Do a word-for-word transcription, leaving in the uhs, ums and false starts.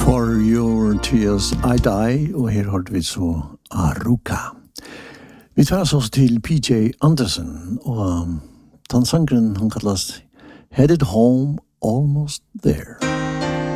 For your tears I die, og her holdt vi så Aruka. Vi tar oss til P J Anderson, og den sangren han kallas Headed Home Almost There.